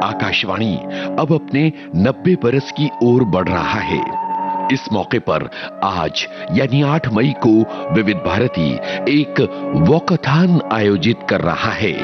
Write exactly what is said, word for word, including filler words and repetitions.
आकाशवाणी अब अपने नब्बे बरस की ओर बढ़ रहा है। इस मौके पर आज यानी आठ मई को विविध भारती एक वॉकथॉन आयोजित कर रहा है।